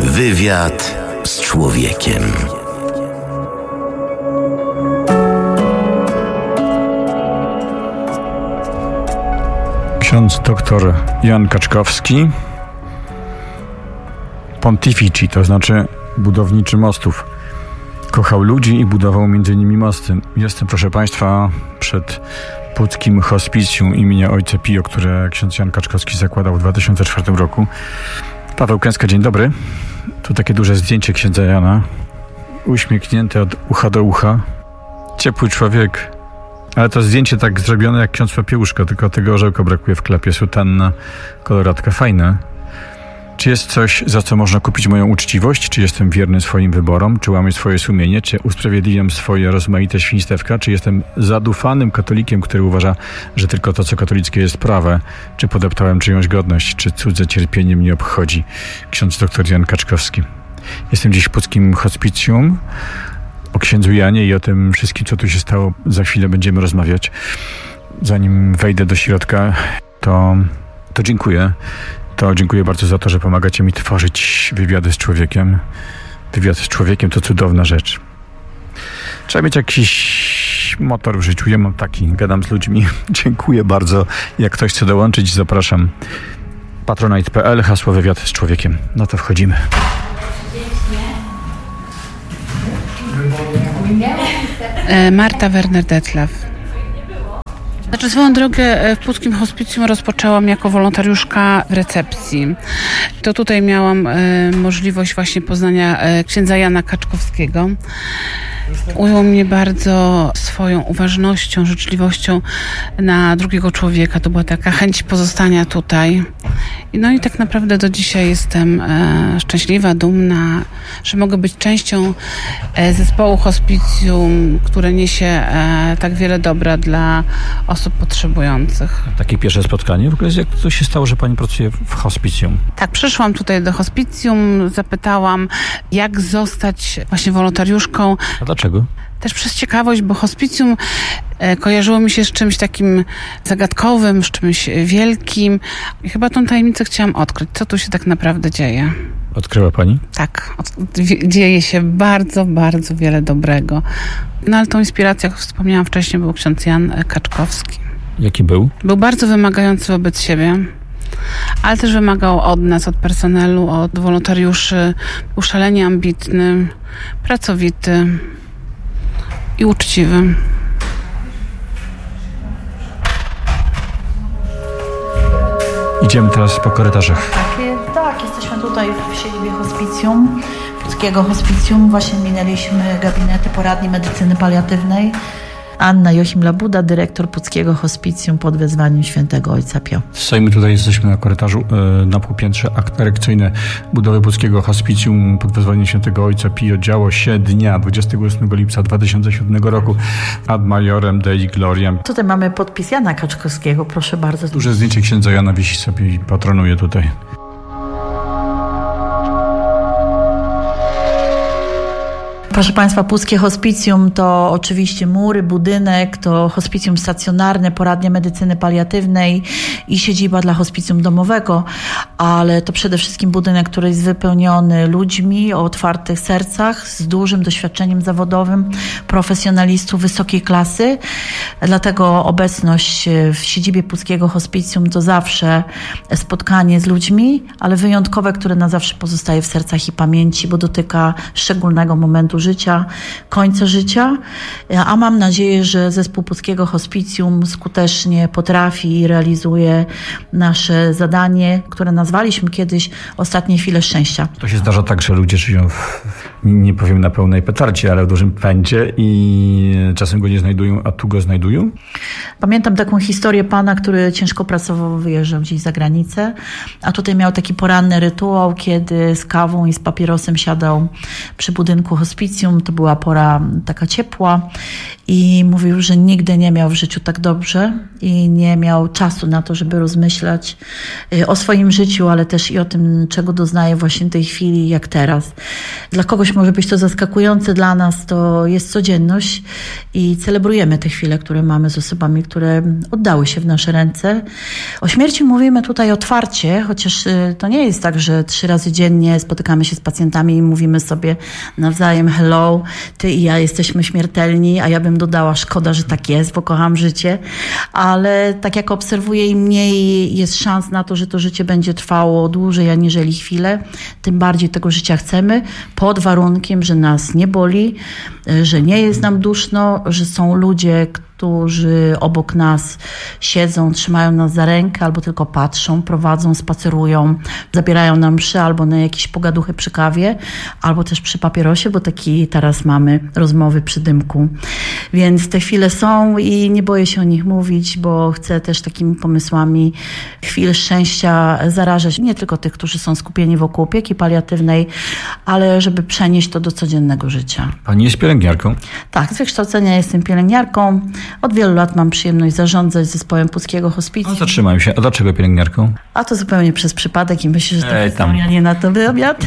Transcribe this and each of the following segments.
Wywiad z człowiekiem. Ksiądz dr Jan Kaczkowski, pontifici, to znaczy budowniczy mostów. Kochał ludzi i budował między nimi mosty. Jestem, proszę Państwa, przed Puckim Hospicjum imienia Ojca Pio, które ksiądz Jan Kaczkowski zakładał w 2004 roku. Paweł Kęska, dzień dobry. Tu takie duże zdjęcie księdza Jana. Uśmiechnięty od ucha do ucha. Ciepły człowiek. Ale to zdjęcie tak zrobione jak ksiądz Papiełuszko, tylko tego orzełka brakuje w klapie. Sutanna, koloratka, fajne. Czy jest coś, za co można kupić moją uczciwość? Czy jestem wierny swoim wyborom? Czy łamię swoje sumienie? Czy usprawiedliwiam swoje rozmaite świństewka? Czy jestem zadufanym katolikiem, który uważa, że tylko to, co katolickie, jest prawe? Czy podeptałem czyjąś godność? Czy cudze cierpienie mnie obchodzi? Ksiądz dr Jan Kaczkowski. Jestem dziś w Puckim Hospicjum. O księdzu Janie i o tym wszystkim, co tu się stało, za chwilę będziemy rozmawiać. Zanim wejdę do środka, to dziękuję. Dziękuję bardzo za to, że pomagacie mi tworzyć wywiady z człowiekiem. Wywiad z człowiekiem to cudowna rzecz. Trzeba mieć jakiś motor w życiu. Ja mam taki, gadam z ludźmi. Dziękuję bardzo. Jak ktoś chce dołączyć, zapraszam. Patronite.pl, hasło wywiad z człowiekiem. No to wchodzimy. Marta Werner-Detlaw. Znaczy, swoją drogę w Puckim Hospicjum rozpoczęłam jako wolontariuszka w recepcji. To tutaj miałam możliwość właśnie poznania księdza Jana Kaczkowskiego. Ujął mnie bardzo swoją uważnością, życzliwością na drugiego człowieka. To była taka chęć pozostania tutaj. No i tak naprawdę do dzisiaj jestem szczęśliwa, dumna, że mogę być częścią zespołu hospicjum, które niesie tak wiele dobra dla osób potrzebujących. Takie pierwsze spotkanie. W ogóle jak to się stało, że pani pracuje w hospicjum? Tak, przyszłam tutaj do hospicjum, zapytałam, jak zostać właśnie wolontariuszką. A dlaczego? Też przez ciekawość, bo hospicjum kojarzyło mi się z czymś takim zagadkowym, z czymś wielkim. I chyba tą tajemnicę chciałam odkryć. Co tu się tak naprawdę dzieje? Odkryła pani? Tak. Dzieje się bardzo, bardzo wiele dobrego. No ale tą inspiracją, jak wspomniałam wcześniej, był ksiądz Jan Kaczkowski. Jaki był? Był bardzo wymagający wobec siebie, ale też wymagał od nas, od personelu, od wolontariuszy. Był szalenie ambitny, pracowity i uczciwy. Idziemy teraz po korytarzach. Tak, jesteśmy tutaj w siedzibie hospicjum, Puckiego Hospicjum. Właśnie minęliśmy gabinety poradni medycyny paliatywnej. Anna Joachim Labuda, dyrektor Puckiego Hospicjum pod wezwaniem świętego Ojca Pio. Stoimy tutaj, jesteśmy na korytarzu na półpiętrze. Akt erekcyjny budowy Puckiego Hospicjum pod wezwaniem świętego Ojca Pio działo się dnia 28 lipca 2007 roku ad majorem Dei Gloriam. Tutaj mamy podpis Jana Kaczkowskiego, proszę bardzo. Duże zdjęcie księdza Jana wisi sobie i patronuje tutaj. Proszę Państwa, Puckie Hospicjum to oczywiście mury, budynek, to hospicjum stacjonarne, poradnia medycyny paliatywnej i siedziba dla hospicjum domowego, ale to przede wszystkim budynek, który jest wypełniony ludźmi o otwartych sercach, z dużym doświadczeniem zawodowym, profesjonalistów wysokiej klasy. Dlatego obecność w siedzibie Puckiego Hospicjum to zawsze spotkanie z ludźmi, ale wyjątkowe, które na zawsze pozostaje w sercach i pamięci, bo dotyka szczególnego momentu życia, końca życia, a mam nadzieję, że zespół Puckiego Hospicjum skutecznie potrafi i realizuje nasze zadanie, które nazwaliśmy kiedyś Ostatnie chwile szczęścia. To się zdarza tak, że ludzie żyją nie powiem na pełnej petardzie, ale w dużym pędzie i czasem go nie znajdują, a tu go znajdują? Pamiętam taką historię pana, który ciężko pracował, wyjeżdżał gdzieś za granicę, a tutaj miał taki poranny rytuał, kiedy z kawą i z papierosem siadał przy budynku hospicjum. To była pora taka ciepła i mówił, że nigdy nie miał w życiu tak dobrze i nie miał czasu na to, żeby rozmyślać o swoim życiu, ale też i o tym, czego doznaje właśnie tej chwili, jak teraz. Dla kogoś może być to zaskakujące, dla nas to jest codzienność i celebrujemy te chwile, które mamy z osobami, które oddały się w nasze ręce. O śmierci mówimy tutaj otwarcie, chociaż to nie jest tak, że 3 razy dziennie spotykamy się z pacjentami i mówimy sobie nawzajem hello, ty i ja jesteśmy śmiertelni, a ja bym dodała szkoda, że tak jest, bo kocham życie, ale tak jak obserwuję, im mniej jest szans na to, że to życie będzie trwało dłużej aniżeli chwilę, tym bardziej tego życia chcemy, pod warunkiem, że nas nie boli, że nie jest nam duszno, że są ludzie, którzy obok nas siedzą, trzymają nas za rękę albo tylko patrzą, prowadzą, spacerują, zabierają nam mszy albo na jakieś pogaduchy przy kawie, albo też przy papierosie, bo taki teraz mamy rozmowy przy dymku. Więc te chwile są i nie boję się o nich mówić, bo chcę też takimi pomysłami chwil szczęścia zarażać nie tylko tych, którzy są skupieni wokół opieki paliatywnej, ale żeby przenieść to do codziennego życia. Pani jest pielęgniarką? Tak, z wykształcenia jestem pielęgniarką. Od wielu lat mam przyjemność zarządzać zespołem Puckiego Hospicjum. Zatrzymałem się. A dlaczego pielęgniarką? A to zupełnie przez przypadek i myślę, że to historia nie na to wywiad.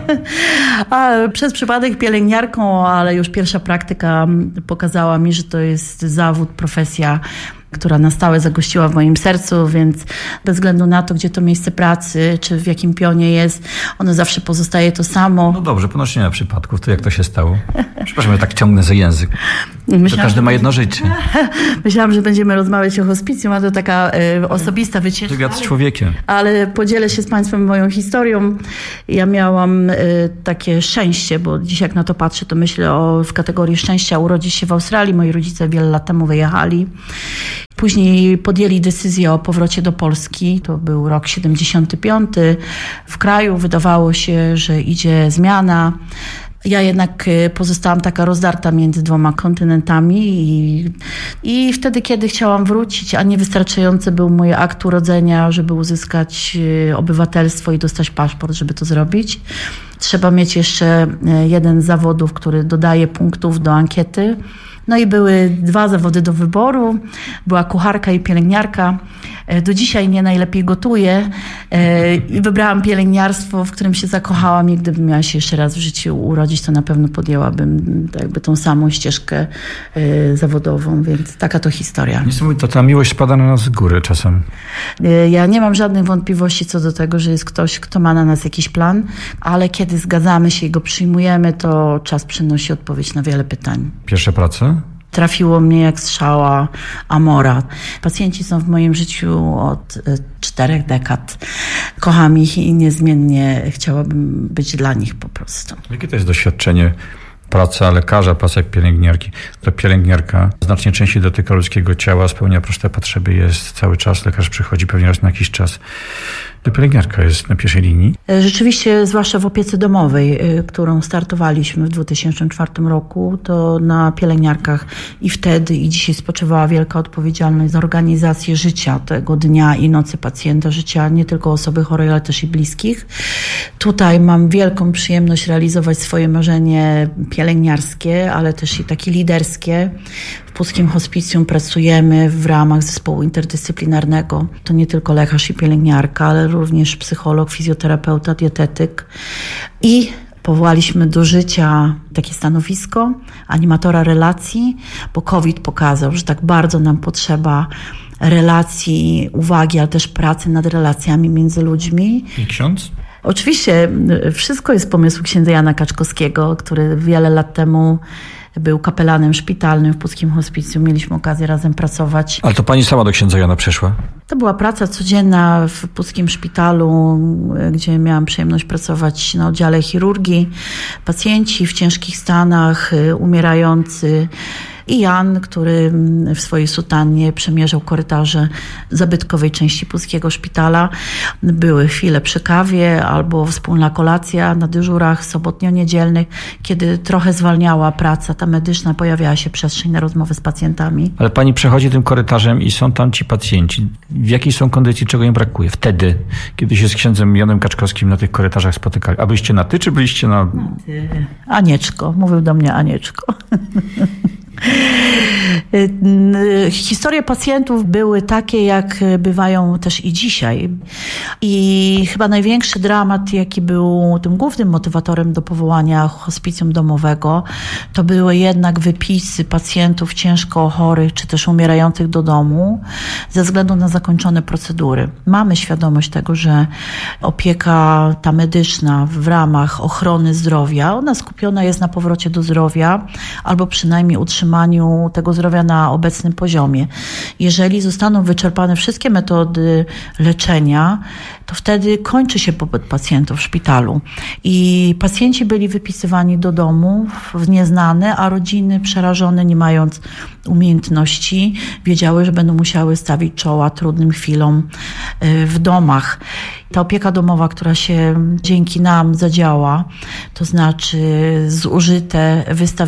A przez przypadek pielęgniarką, ale już pierwsza praktyka pokazała mi, że to jest zawód, profesja, która na stałe zagościła w moim sercu, więc bez względu na to, gdzie to miejsce pracy, czy w jakim pionie jest, ono zawsze pozostaje to samo. No dobrze, ponoć nie ma przypadków, to jak to się stało? Przepraszam, ja tak ciągnę za język. Myślałam, każdy ma jedno życie. Myślałam, że będziemy rozmawiać o hospicjum, a to taka osobista wycieczka. Wywiad z człowiekiem. Ale podzielę się z Państwem moją historią. Ja miałam takie szczęście, bo dziś jak na to patrzę, to myślę w kategorii szczęścia urodzić się w Australii. Moi rodzice wiele lat temu wyjechali. Później podjęli decyzję o powrocie do Polski. To był rok 75. W kraju wydawało się, że idzie zmiana. Ja jednak pozostałam taka rozdarta między 2 kontynentami i wtedy, kiedy chciałam wrócić, a niewystarczający był mój akt urodzenia, żeby uzyskać obywatelstwo i dostać paszport, żeby to zrobić. Trzeba mieć jeszcze jeden z zawodów, który dodaje punktów do ankiety. No i były 2 zawody do wyboru. Była kucharka i pielęgniarka. Do dzisiaj nie najlepiej gotuję i wybrałam pielęgniarstwo, w którym się zakochałam i gdybym miała się jeszcze raz w życiu urodzić, to na pewno podjęłabym jakby tą samą ścieżkę zawodową, więc taka to historia. Niesamowite, ta miłość spada na nas z góry czasem. Ja nie mam żadnych wątpliwości co do tego, że jest ktoś, kto ma na nas jakiś plan, ale kiedy zgadzamy się i go przyjmujemy, to czas przynosi odpowiedź na wiele pytań. Pierwsze prace? Trafiło mnie jak strzała Amora. Pacjenci są w moim życiu od 4 dekad. Kocham ich i niezmiennie chciałabym być dla nich po prostu. Jakie to jest doświadczenie? Praca lekarza, praca pielęgniarki. Ta pielęgniarka znacznie częściej dotyka ludzkiego ciała, spełnia proste potrzeby, jest cały czas. Lekarz przychodzi pewnie raz na jakiś czas. To pielęgniarka jest na pierwszej linii. Rzeczywiście, zwłaszcza w opiece domowej, którą startowaliśmy w 2004 roku, to na pielęgniarkach i wtedy i dzisiaj spoczywała wielka odpowiedzialność za organizację życia tego dnia i nocy pacjenta, życia nie tylko osoby chorej, ale też i bliskich. Tutaj mam wielką przyjemność realizować swoje marzenie pielęgniarskie, ale też i takie liderskie. W Puckim Hospicjum pracujemy w ramach zespołu interdyscyplinarnego. To nie tylko lekarz i pielęgniarka, ale również psycholog, fizjoterapeuta, dietetyk. I powołaliśmy do życia takie stanowisko animatora relacji, bo COVID pokazał, że tak bardzo nam potrzeba relacji, uwagi, ale też pracy nad relacjami między ludźmi. I ksiądz? Oczywiście wszystko jest pomysłu księdza Jana Kaczkowskiego, który wiele lat temu był kapelanem szpitalnym w Puckim Hospicjum. Mieliśmy okazję razem pracować. Ale to pani sama do księdza Jana przeszła? To była praca codzienna w Puckim Szpitalu, gdzie miałam przyjemność pracować na oddziale chirurgii. Pacjenci w ciężkich stanach, umierający. I Jan, który w swojej sutannie przemierzał korytarze zabytkowej części Puckiego Szpitala. Były chwile przy kawie albo wspólna kolacja na dyżurach sobotnio-niedzielnych, kiedy trochę zwalniała praca ta medyczna, pojawiała się przestrzeń na rozmowy z pacjentami. Ale pani przechodzi tym korytarzem i są tam ci pacjenci. W jakiej są kondycji, czego im brakuje? Wtedy, kiedy się z księdzem Janem Kaczkowskim na tych korytarzach spotykali. A byliście na ty, czy byliście na... Anieczko, mówił do mnie Anieczko. Historie pacjentów były takie, jak bywają też i dzisiaj. I chyba największy dramat, jaki był tym głównym motywatorem do powołania hospicjum domowego, to były jednak wypisy pacjentów ciężko chorych, czy też umierających do domu ze względu na zakończone procedury. Mamy świadomość tego, że opieka ta medyczna w ramach ochrony zdrowia, ona skupiona jest na powrocie do zdrowia albo przynajmniej utrzymaniu tego zdrowia na obecnym poziomie. Jeżeli zostaną wyczerpane wszystkie metody leczenia, to wtedy kończy się pobyt pacjentów w szpitalu. I pacjenci byli wypisywani do domu w nieznane, a rodziny przerażone, nie mając umiejętności, wiedziały, że będą musiały stawić czoła trudnym chwilom w domach. Ta opieka domowa, która się dzięki nam zadziała, to znaczy zużyte,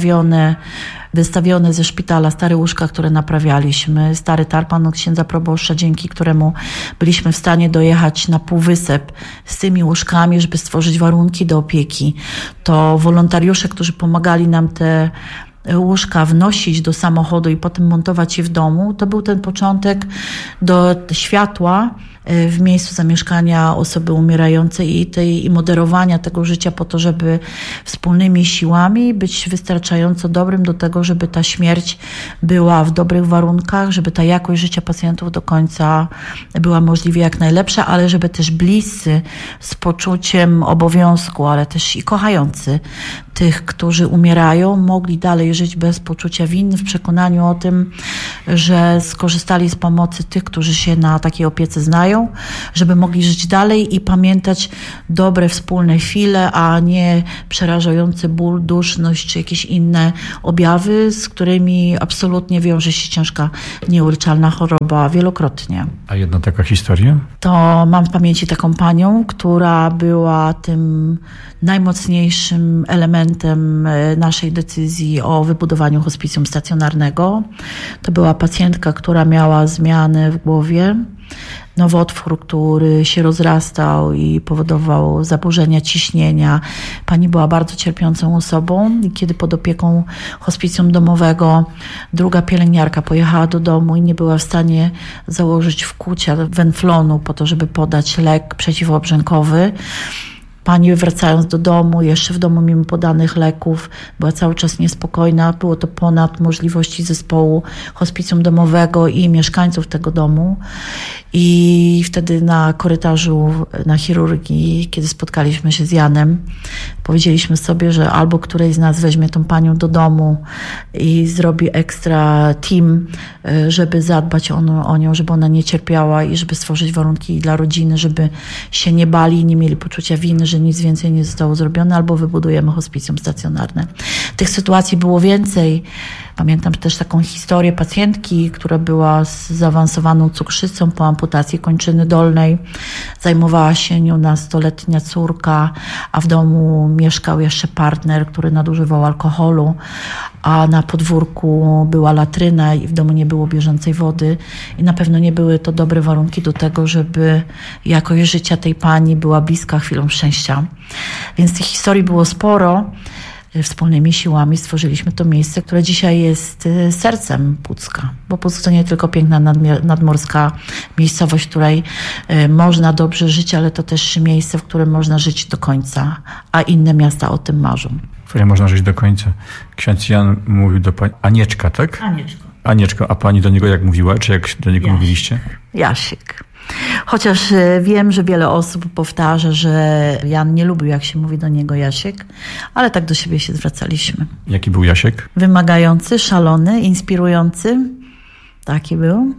wystawione ze szpitala stare łóżka, które naprawialiśmy, stary tarpan od księdza proboszcza, dzięki któremu byliśmy w stanie dojechać na półwysep z tymi łóżkami, żeby stworzyć warunki do opieki. To wolontariusze, którzy pomagali nam te łóżka wnosić do samochodu i potem montować je w domu, to był ten początek do światła w miejscu zamieszkania osoby umierającej i moderowania tego życia po to, żeby wspólnymi siłami być wystarczająco dobrym do tego, żeby ta śmierć była w dobrych warunkach, żeby ta jakość życia pacjentów do końca była możliwie jak najlepsza, ale żeby też bliscy z poczuciem obowiązku, ale też i kochający tych, którzy umierają, mogli dalej żyć bez poczucia winy, w przekonaniu o tym, że skorzystali z pomocy tych, którzy się na takiej opiece znają, żeby mogli żyć dalej i pamiętać dobre wspólne chwile, a nie przerażający ból, duszność czy jakieś inne objawy, z którymi absolutnie wiąże się ciężka, nieuleczalna choroba wielokrotnie. A jedna taka historia? To mam w pamięci taką panią, która była tym najmocniejszym elementem naszej decyzji o wybudowaniu hospicjum stacjonarnego. To była pacjentka, która miała zmianę w głowie, nowotwór, który się rozrastał i powodował zaburzenia ciśnienia. Pani była bardzo cierpiącą osobą i kiedy pod opieką hospicjum domowego druga pielęgniarka pojechała do domu i nie była w stanie założyć wkłucia wenflonu po to, żeby podać lek przeciwobrzękowy, pani wracając do domu, jeszcze w domu mimo podanych leków, była cały czas niespokojna. Było to ponad możliwości zespołu hospicjum domowego i mieszkańców tego domu. I wtedy na korytarzu na chirurgii, kiedy spotkaliśmy się z Janem, powiedzieliśmy sobie, że albo któreś z nas weźmie tą panią do domu i zrobi ekstra team, żeby zadbać o nią, żeby ona nie cierpiała i żeby stworzyć warunki dla rodziny, żeby się nie bali, nie mieli poczucia winy, że nic więcej nie zostało zrobione, albo wybudujemy hospicjum stacjonarne. Tych sytuacji było więcej. Pamiętam też taką historię pacjentki, która była z zaawansowaną cukrzycą po amputacji kończyny dolnej. Zajmowała się nią nastoletnia córka, a w domu mieszkał jeszcze partner, który nadużywał alkoholu, a na podwórku była latryna i w domu nie było bieżącej wody i na pewno nie były to dobre warunki do tego, żeby jakość życia tej pani była bliska chwilą szczęścia. Więc tych historii było sporo. Wspólnymi siłami stworzyliśmy to miejsce, które dzisiaj jest sercem Pucka. Bo Puck to nie tylko piękna nadmorska miejscowość, w której można dobrze żyć, ale to też miejsce, w którym można żyć do końca, a inne miasta o tym marzą. W której można żyć do końca. Ksiądz Jan mówił do pani Anieczka, tak? Anieczko. Anieczko, a pani do niego jak mówiła? Czy jak do niego mówiliście? Jasiek. Chociaż wiem, że wiele osób powtarza, że Jan nie lubił, jak się mówi do niego Jasiek, ale tak do siebie się zwracaliśmy. Jaki był Jasiek? Wymagający, szalony, inspirujący. Taki był.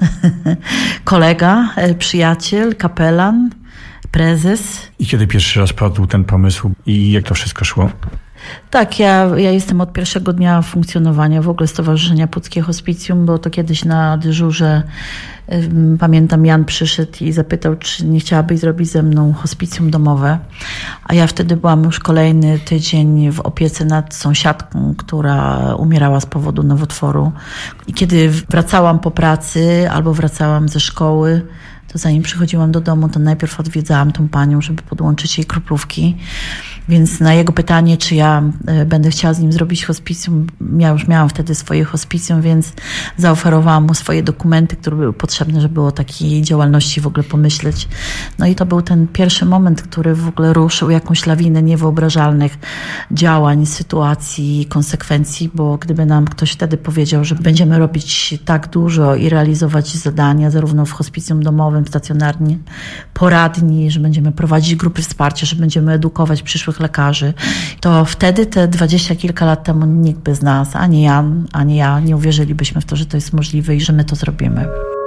Kolega, przyjaciel, kapelan, prezes. I kiedy pierwszy raz padł ten pomysł i jak to wszystko szło? Tak, ja jestem od pierwszego dnia funkcjonowania w ogóle Stowarzyszenia Puckie Hospicjum, bo to kiedyś na dyżurze, pamiętam, Jan przyszedł i zapytał, czy nie chciałabyś zrobić ze mną hospicjum domowe. A ja wtedy byłam już kolejny tydzień w opiece nad sąsiadką, która umierała z powodu nowotworu. I kiedy wracałam po pracy albo wracałam ze szkoły, to zanim przychodziłam do domu, to najpierw odwiedzałam tą panią, żeby podłączyć jej kroplówki. Więc na jego pytanie, czy ja będę chciała z nim zrobić hospicjum, ja już miałam wtedy swoje hospicjum, więc zaoferowałam mu swoje dokumenty, które były potrzebne, żeby o takiej działalności w ogóle pomyśleć. No i to był ten pierwszy moment, który w ogóle ruszył jakąś lawinę niewyobrażalnych działań, sytuacji, konsekwencji, bo gdyby nam ktoś wtedy powiedział, że będziemy robić tak dużo i realizować zadania, zarówno w hospicjum domowym, stacjonarnie, poradni, że będziemy prowadzić grupy wsparcia, że będziemy edukować przyszłych lekarzy, to wtedy, te 20 kilka lat temu, nikt by z nas, ani ja, nie uwierzylibyśmy w to, że to jest możliwe i że my to zrobimy.